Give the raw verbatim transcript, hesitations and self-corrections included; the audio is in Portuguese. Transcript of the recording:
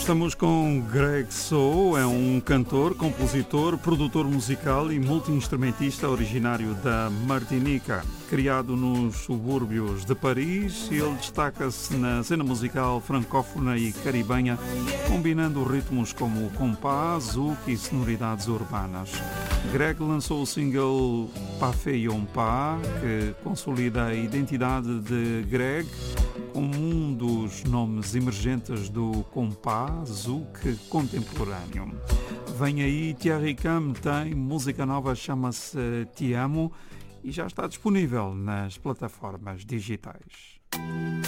Estamos com Greg Soul, é um cantor, compositor, produtor musical e multi-instrumentista originário da Martinica. Criado nos subúrbios de Paris, ele destaca-se na cena musical francófona e caribenha, combinando ritmos como o compás, zouk e sonoridades urbanas. Greg lançou o single Pas Fait Yon Pas, que consolida a identidade de Greg como um dos nomes emergentes do compás zouk contemporâneo. Vem aí Thierry Cam, tem música nova, chama-se Te Amo e já está disponível nas plataformas digitais.